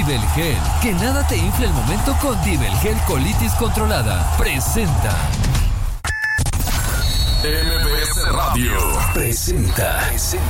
Dibelgel. Que nada te infle el momento con Dibelgel Colitis Controlada. Presenta. MBS Radio presenta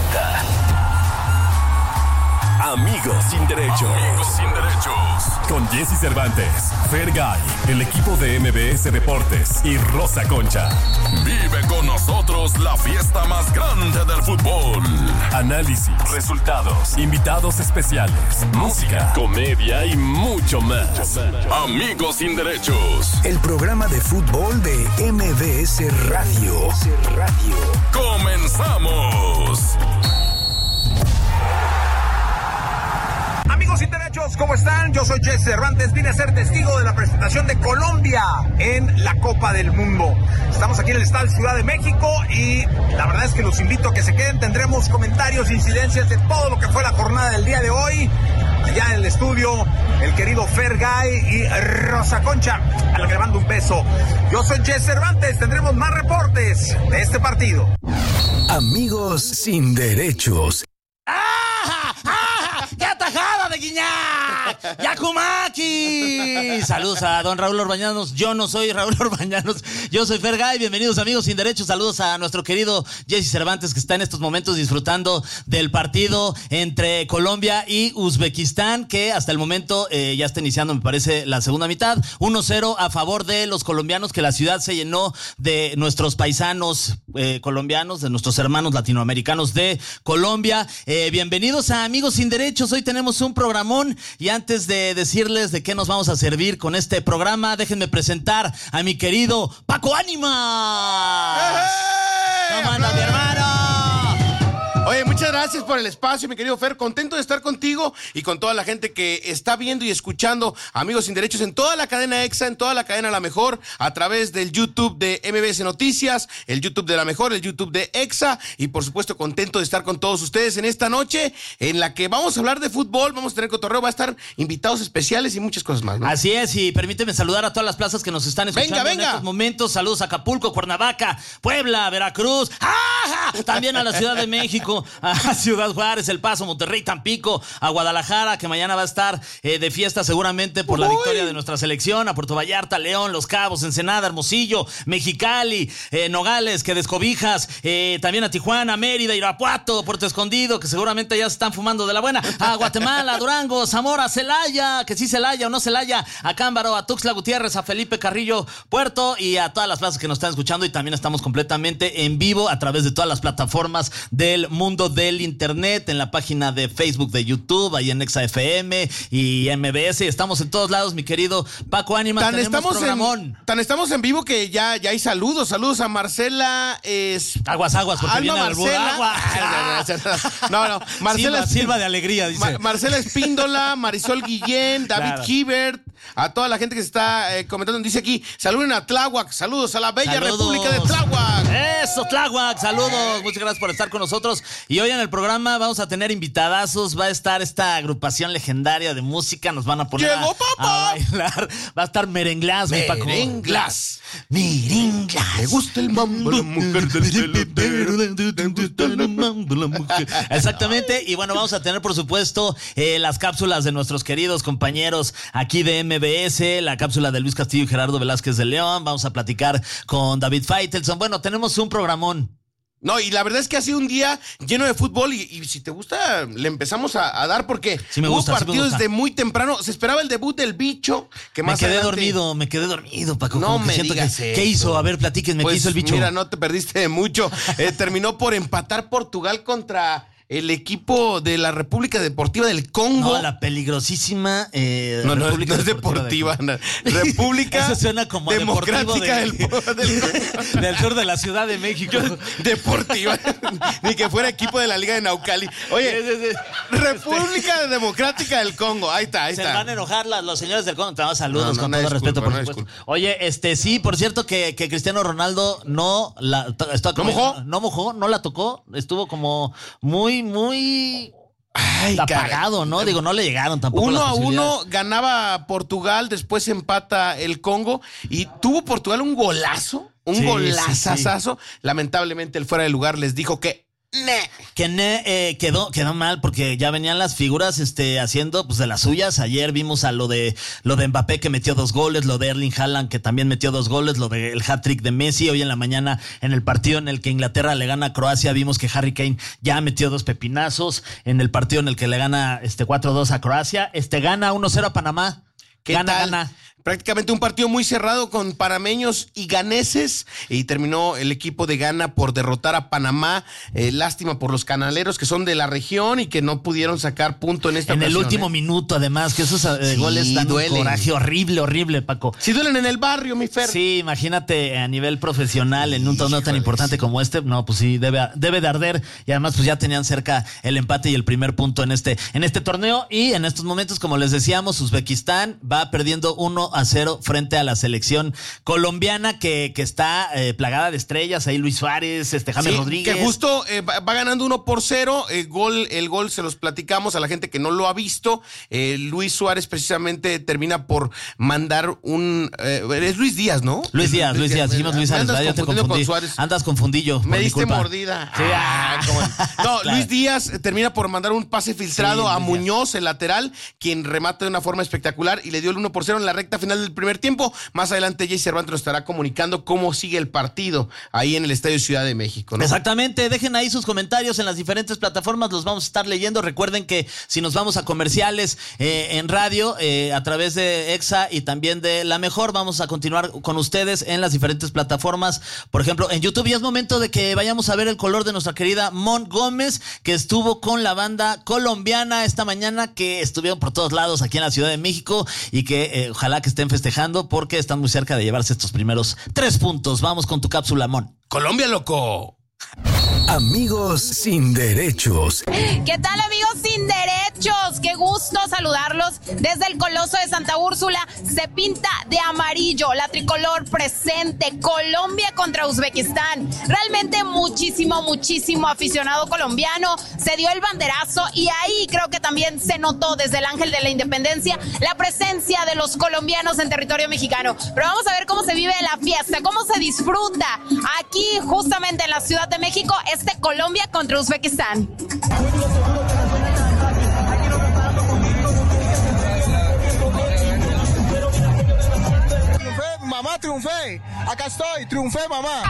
Amigos sin Derechos. Con Jesse Cervantes, Fergay, el equipo de MBS Deportes y Rosa Concha. Vive con nosotros la fiesta más grande del fútbol. Análisis, resultados, invitados especiales, música, comedia y mucho más. Amigos sin Derechos. El programa de fútbol de MBS Radio. ¡Comenzamos! Amigos sin derechos, ¿cómo están? Yo soy Jesse Cervantes, vine a ser testigo de la presentación de Colombia en la Copa del Mundo. Estamos aquí en el Estadio Ciudad de México y la verdad es que los invito a que se queden. Tendremos comentarios, incidencias de todo lo que fue la jornada del día de hoy. Allá en el estudio, el querido Fergay y Rosa Concha, a la que le mando un beso. Yo soy Jesse Cervantes, tendremos más reportes de este partido. Amigos sin derechos. ¡Qué atajada de Guiñac! ¡Yakumaki! Saludos a don Raúl Orbañanos. Yo no soy Raúl Orbañanos, yo soy Fergay. Bienvenidos, amigos sin derechos. Saludos a nuestro querido Jesse Cervantes, que está en estos momentos disfrutando del partido entre Colombia y Uzbekistán, que hasta el momento ya está iniciando, me parece, la segunda mitad. 1-0 a favor de los colombianos, que la ciudad se llenó de nuestros paisanos colombianos, de nuestros hermanos latinoamericanos de Colombia. Bienvenidos a Amigos sin Derechos. Hoy tenemos un programón y antes de decirles de qué nos vamos a servir con este programa, déjenme presentar a mi querido Paco Ánimas. ¿Cómo anda, mi hermano? Oye, muchas gracias por el espacio, mi querido Fer. Contento de estar contigo y con toda la gente que está viendo y escuchando Amigos sin Derechos en toda la cadena EXA, en toda la cadena La Mejor, a través del YouTube de MBS Noticias, el YouTube de La Mejor, el YouTube de EXA, y por supuesto contento de estar con todos ustedes en esta noche en la que vamos a hablar de fútbol, vamos a tener cotorreo, va a estar invitados especiales y muchas cosas más, ¿no? Así es, y permíteme saludar a todas las plazas que nos están escuchando en estos momentos. Saludos a Acapulco, Cuernavaca, Puebla, Veracruz, también a la Ciudad de México, a Ciudad Juárez, El Paso, Monterrey, Tampico, a Guadalajara, que mañana va a estar de fiesta seguramente por la victoria de nuestra selección, a Puerto Vallarta, León, Los Cabos, Ensenada, Hermosillo, Mexicali, Nogales, que descobijas, también a Tijuana, Mérida, Irapuato, Puerto Escondido, que seguramente ya se están fumando de la buena, a Guatemala, Durango, Zamora, Celaya, que sí Celaya o no Celaya, a Cámbaro, a Tuxtla Gutiérrez, a Felipe Carrillo Puerto y a todas las plazas que nos están escuchando, y también estamos completamente en vivo a través de todas las plataformas del mundo del internet, en la página de Facebook, de YouTube, ahí en EXA FM y MBS. Estamos en todos lados, mi querido Paco Ánimas. Tan estamos en vivo que ya hay saludos a Marcela Aguas, porque Alma viene al Marcela. No, Marcela Silva de alegría, dice. Marcela Espíndola, Marisol Guillén, David Hibert, a toda la gente que se está comentando. Dice aquí, saluden a Tláhuac, saludos a la bella República de Tláhuac. Eso, Tláhuac, saludos, muchas gracias por estar con nosotros. Y hoy en el programa vamos a tener invitadazos, va a estar esta agrupación legendaria de música, nos van a poner a bailar, va a estar Merenglás, mi Paco. Merenglás. Me gusta el mambo, la mujer del pelo. Exactamente, y bueno, vamos a tener por supuesto las cápsulas de nuestros queridos compañeros aquí de MBS, la cápsula de Luis Castillo y Gerardo Velázquez de León, vamos a platicar con David Faitelson. Bueno, tenemos un programón. No, y la verdad es que ha sido un día lleno de fútbol y si te gusta, le empezamos a dar porque hubo partidos desde muy temprano. Se esperaba el debut del Bicho, que más me quedé dormido, Paco. No me digas eso. ¿Qué hizo? A ver, platíquenme, pues, ¿qué hizo el Bicho? Mira, no te perdiste de mucho. Terminó por empatar Portugal contra el equipo de la República Deportiva del Congo. No, la peligrosísima no es deportiva. República Eso suena como Democrática del sur de la Ciudad de México. Deportiva. Ni que fuera equipo de la Liga de Naucali. Oye, República Democrática del Congo. Ahí está. Se van a enojar los señores del Congo. Te damos saludos con todo respeto, por supuesto. Oye, sí, por cierto que Cristiano Ronaldo no la tocó. Estuvo como muy apagado, ¿no? Digo, no le llegaron tampoco. 1-1 ganaba Portugal, después empata el Congo y tuvo Portugal un golazo, golazazazo. Sí. Lamentablemente el fuera de lugar les dijo que Quedó mal porque ya venían las figuras haciendo pues de las suyas. Ayer vimos a lo de Mbappé, que metió 2 goles, lo de Erling Haaland, que también metió 2 goles, lo del hat-trick de Messi. Hoy en la mañana, en el partido en el que Inglaterra le gana a Croacia, vimos que Harry Kane ya metió 2 pepinazos. En el partido en el que le gana 4-2 a Croacia, gana 1-0 a Panamá. Gana. Prácticamente un partido muy cerrado con panameños y ganeses, y terminó el equipo de Ghana por derrotar a Panamá. Lástima por los canaleros, que son de la región y que no pudieron sacar punto en esta ocasión. En el último minuto, además, que esos goles dan un coraje horrible, Paco. Sí duelen en el barrio, mi Fer. Sí, imagínate a nivel profesional en un torneo tan importante como este. No, pues sí, debe de arder. Y además, pues ya tenían cerca el empate y el primer punto en este torneo. Y en estos momentos, como les decíamos, Uzbekistán va perdiendo 1-0 frente a la selección colombiana, que está plagada de estrellas. Ahí Luis Suárez, James Rodríguez. Que justo va ganando 1-0. El gol se los platicamos a la gente que no lo ha visto. Luis Suárez precisamente termina por mandar es Luis Díaz, ¿no? Luis Díaz. Dijimos Luis Suárez. Yo te confundí. Andas confundido. Me diste mordida. Sí. No, claro. Luis Díaz termina por mandar un pase filtrado a Muñoz, el lateral, quien remata de una forma espectacular y le dio el 1-0 en la recta final del primer tiempo. Más adelante Jay Cervantes nos estará comunicando cómo sigue el partido ahí en el Estadio Ciudad de México, ¿no? Exactamente, dejen ahí sus comentarios en las diferentes plataformas, los vamos a estar leyendo. Recuerden que si nos vamos a comerciales en radio, a través de EXA y también de La Mejor, vamos a continuar con ustedes en las diferentes plataformas. Por ejemplo, en YouTube ya es momento de que vayamos a ver el color de nuestra querida Mon Gómez, que estuvo con la banda colombiana esta mañana, que estuvieron por todos lados aquí en la Ciudad de México y que ojalá que estén festejando porque están muy cerca de llevarse estos primeros 3 puntos. Vamos con tu cápsula, Mon. Colombia, loco. Amigos sin derechos. ¿Qué tal, amigos sin derechos? Qué gusto saludarlos desde el Coloso de Santa Úrsula. Se pinta de amarillo, la tricolor presente. Colombia contra Uzbekistán. Realmente muchísimo aficionado colombiano. Se dio el banderazo y ahí creo que también se notó desde el Ángel de la Independencia la presencia de los colombianos en territorio mexicano. Pero vamos a ver cómo se vive la fiesta, cómo se disfruta aquí justamente en la Ciudad de México Colombia contra Uzbekistán. Mamá, triunfé. Acá estoy, triunfé, mamá.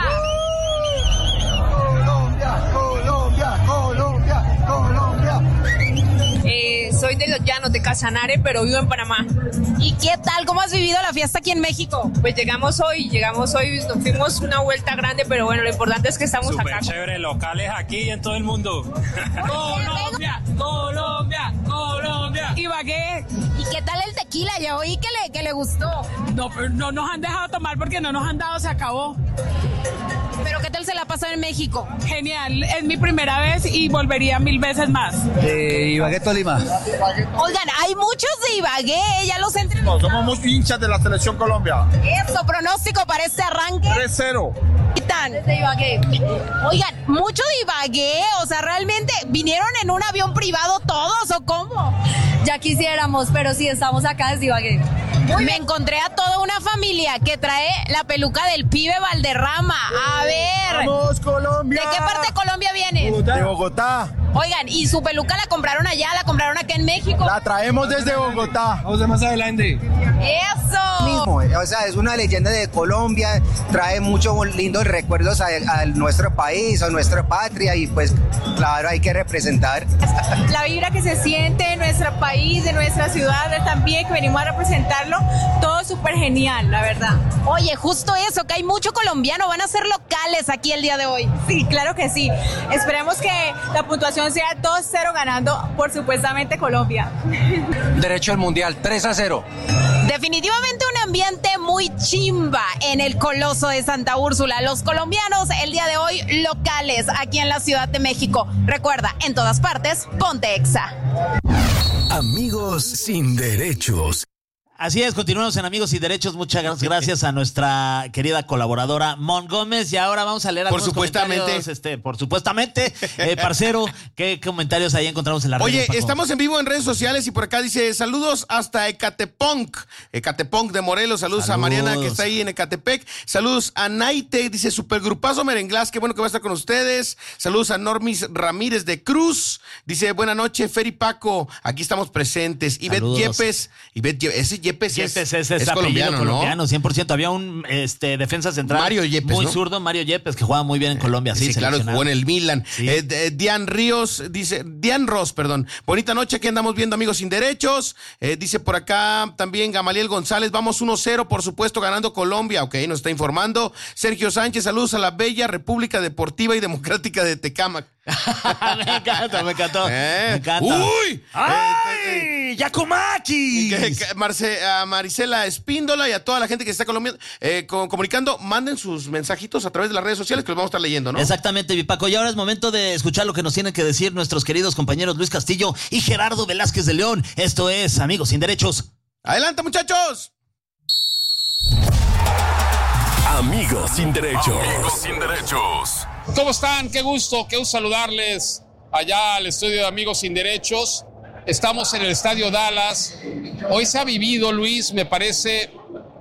Colombia. Soy de los Llanos, de Casanare, pero vivo en Panamá. ¿Y qué tal? ¿Cómo has vivido la fiesta aquí en México? Pues llegamos hoy, nos fuimos una vuelta grande, pero bueno, lo importante es que estamos Super acá. Súper chévere, locales aquí y en todo el mundo. Colombia. Ibagué. ¿Y qué tal el tequila? Ya oí que le gustó. No nos han dejado tomar porque no nos han dado, se acabó. ¿Pero qué tal se la pasa en México? Genial, es mi primera vez y volvería 1000 veces más. Ibagué, Tolima. Oigan, hay muchos de Ibagué, ya los entrevistamos. Somos muy hinchas de la selección Colombia. Eso, pronóstico para este arranque. 3-0. Desde Ibagué. Oigan, mucho de Ibagué, o sea, realmente vinieron en un avión privado todos, ¿o cómo? Ya quisiéramos, pero sí, estamos acá desde Ibagué. Me encontré a toda una familia que trae la peluca del pibe Valderrama. A ver. ¡Vamos, Colombia! ¿De qué parte de Colombia vienen? De Bogotá. Oigan, ¿y su peluca la compraron allá, la compraron acá en México? La traemos desde Bogotá. Vamos más adelante. ¡Eso! O sea, es una leyenda de Colombia, trae muchos lindos recuerdos a nuestro país, a nuestra patria, y pues claro, hay que representar. La vibra que se siente en nuestro país, en nuestra ciudad también, que venimos a representarlo, todo súper genial, la verdad. Oye, justo eso, que hay mucho colombiano, van a ser locales aquí el día de hoy. Sí, claro que sí. Esperemos que la puntuación sea 2-0 ganando por supuestamente Colombia. Derecho al Mundial, 3-0. Definitivamente un ambiente muy chimba en el Coloso de Santa Úrsula. Los colombianos el día de hoy locales aquí en la Ciudad de México. Recuerda, en todas partes, ponte EXA. Amigos sin derechos. Así es, continuamos en Amigos y Derechos. Muchas gracias a nuestra querida colaboradora Mon Gómez. Y ahora vamos a leer algunos comentarios. Por supuestamente, parcero, ¿qué comentarios ahí encontramos en la red? Oye, estamos en vivo en redes sociales y por acá dice, saludos hasta Ecatepec de Morelos. Saludos a Mariana que está ahí en Ecatepec. Saludos a Naite, dice supergrupazo merenglás, qué bueno que va a estar con ustedes. Saludos a Normis Ramírez de Cruz. Dice, buena noche, Fer y Paco, aquí estamos presentes. Ivette Yepes, ese Yepes es colombiano, ¿no? 100%. Había un defensa central Mario Yepes, muy ¿no? zurdo, Mario Yepes, que jugaba muy bien en Colombia. Sí, claro, jugó en el Milan. Sí. Dian Ross, bonita noche, aquí andamos viendo Amigos sin Derechos. Dice por acá también Gamaliel González, vamos 1-0, por supuesto, ganando Colombia. Ok, nos está informando. Sergio Sánchez, saludos a la bella República Deportiva y Democrática de Tecámac. Me encantó. Me encanta. ¡Uy! ¡Ay! ¡Yacumaquis! A Marisela Espíndola y a toda la gente que está comunicando, manden sus mensajitos a través de las redes sociales que los vamos a estar leyendo, ¿no? Exactamente, mi Paco. Y ahora es momento de escuchar lo que nos tienen que decir nuestros queridos compañeros Luis Castillo y Gerardo Velázquez de León. Esto es Amigos sin Derechos. ¡Adelante, muchachos! Amigos sin Derechos. Amigos sin Derechos. ¿Cómo están? Qué gusto saludarles allá al estudio de Amigos sin Derechos. Estamos en el Estadio Dallas. Hoy se ha vivido, Luis, me parece,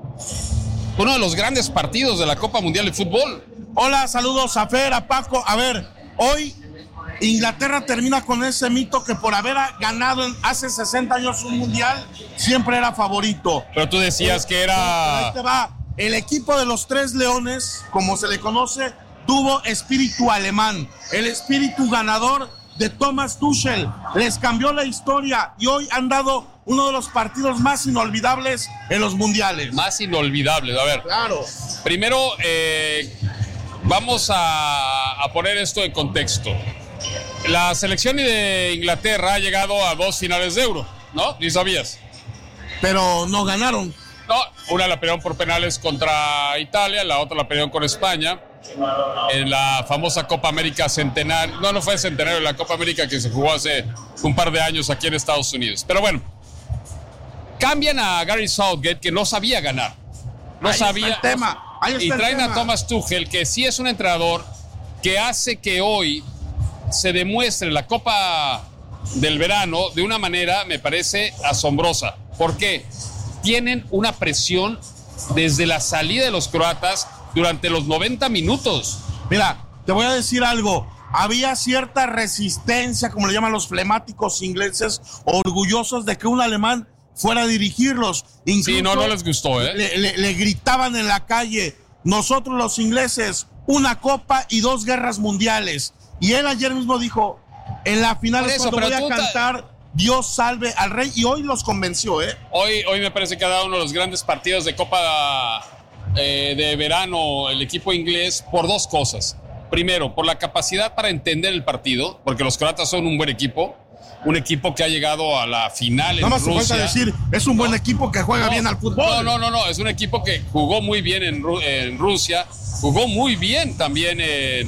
uno de los grandes partidos de la Copa Mundial de Fútbol. Hola, saludos a Fer, a Paco. A ver, hoy Inglaterra termina con ese mito que por haber ganado hace 60 años un mundial, siempre era favorito. Pero tú decías que era... Ahí te va. El equipo de los Tres Leones, como se le conoce, tuvo espíritu alemán, el espíritu ganador de Thomas Tuchel. Les cambió la historia y hoy han dado uno de los partidos más inolvidables en los mundiales. Más inolvidables, a ver. Claro. Primero, vamos a poner esto en contexto. La selección de Inglaterra ha llegado a 2 finales de Euro, ¿no? ¿Ni sabías? Pero no ganaron. No, una la pelearon por penales contra Italia, la otra la pelearon con España en la famosa Copa América Centenario. No fue Centenario, la Copa América que se jugó hace un par de años aquí en Estados Unidos. Pero bueno, cambian a Gary Southgate, que no sabía ganar. No sabía. Está el tema. Y traen a Thomas Tuchel, que sí es un entrenador que hace que hoy se demuestre la Copa del Verano de una manera, me parece, asombrosa. ¿Por qué? Tienen una presión desde la salida de los croatas durante los 90 minutos. Mira, te voy a decir algo. Había cierta resistencia, como le llaman los flemáticos ingleses, orgullosos de que un alemán fuera a dirigirlos. Incluso sí, no les gustó, ¿eh? Le gritaban en la calle, nosotros los ingleses, una copa y 2 guerras mundiales. Y él ayer mismo dijo, en la final es cuando voy a cantar Dios salve al rey, y hoy los convenció, ¿eh? Hoy me parece que ha dado uno de los grandes partidos de Copa de verano el equipo inglés por 2 cosas. Primero, por la capacidad para entender el partido, porque los croatas son un buen equipo, un equipo que ha llegado a la final en Rusia. Nada más te falta decir, es un buen equipo que juega bien al fútbol. No, es un equipo que jugó muy bien en Rusia, jugó muy bien también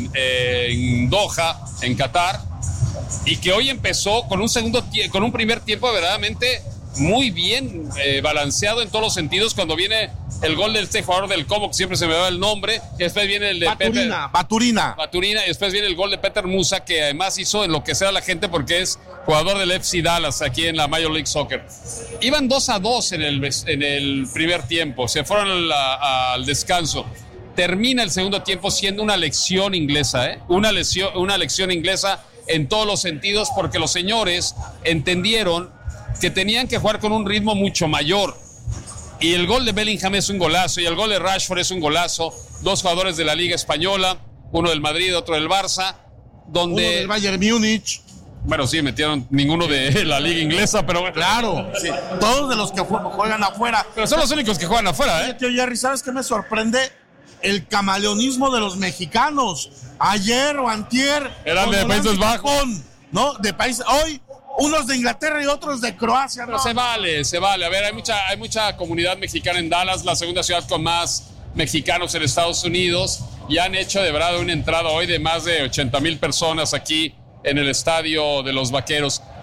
en Doha, en Qatar, y que hoy empezó con un primer tiempo verdaderamente muy bien balanceado en todos los sentidos. Cuando viene el gol de este jugador del Como, que siempre se me va el nombre, y después viene el de Baturina, y después viene el gol de Peter Musa, que además hizo enloquecer a la gente porque es jugador del FC Dallas aquí en la Major League Soccer. Iban 2-2 en el primer tiempo, se fueron al descanso. Termina el segundo tiempo siendo una lección inglesa, una lección inglesa en todos los sentidos, porque los señores entendieron que tenían que jugar con un ritmo mucho mayor. Y el gol de Bellingham es un golazo, y el gol de Rashford es un golazo. 2 jugadores de la Liga Española, uno del Madrid, otro del Barça, donde... Uno del Bayern Múnich. Bueno, sí, metieron ninguno de la Liga Inglesa, pero bueno. Claro, sí, todos de los que juegan afuera. Pero son los únicos que juegan afuera, Oye, tío Jerry, ¿sabes qué me sorprende? El camaleonismo de los mexicanos. Ayer o antier eran de Países Bajos, ¿no? De países. Hoy unos de Inglaterra y otros de Croacia. Pero se vale. A ver, hay mucha comunidad mexicana en Dallas, la segunda ciudad con más mexicanos en Estados Unidos, y han hecho de verdad una entrada hoy de más de 80,000 personas aquí en el estadio de los Vaqueros.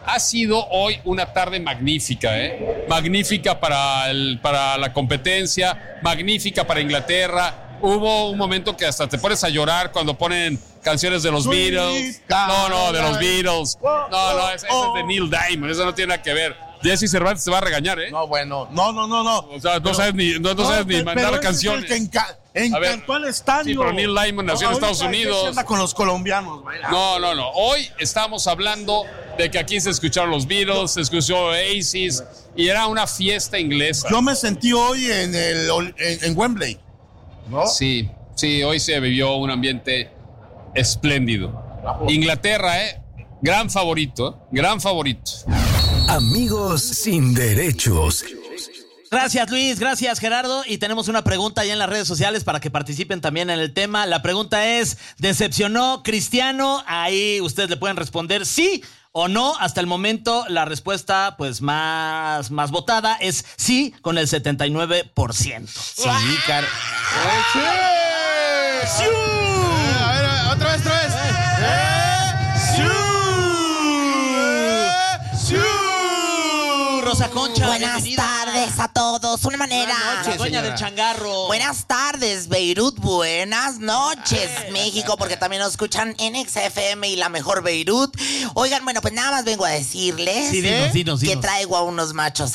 ha sido hoy una tarde magnífica, ¿eh? Magnífica para la competencia, magnífica para Inglaterra. Hubo un momento que hasta te pones a llorar cuando ponen canciones de los Beatles. No, de los Beatles. No, ese es de Neil Diamond, eso no tiene nada que ver. Jesse Cervantes te va a regañar, ¿eh? No, bueno, no. O sea, no sabes ni mandar canciones. Es el que encantó al estadio. Sí, pero Neil Diamond nació en Estados Unidos. Anda con los colombianos, ¿verdad? No. Hoy estamos hablando de que aquí se escucharon los Beatles, se escuchó Oasis, y era una fiesta inglesa. Yo me sentí hoy en Wembley, ¿no? Sí, hoy se vivió un ambiente espléndido. Inglaterra, gran favorito. Amigos sin derechos. Gracias, Luis. Gracias, Gerardo. Y tenemos una pregunta ahí en las redes sociales para que participen también en el tema. La pregunta es, ¿decepcionó Cristiano? Ahí ustedes le pueden responder sí o no. Hasta el momento la respuesta pues más votada es sí, con el 79%. Sí, cara. A ver, otra vez. Rosa Concha, buenas tardes a todos. Una manera. Buenas noches, doña del changarro. Buenas tardes, Beirut. Buenas noches, México, porque también nos escuchan en XFM y la mejor Beirut. Oigan, bueno, pues nada más vengo a decirles dinos. que traigo a unos machos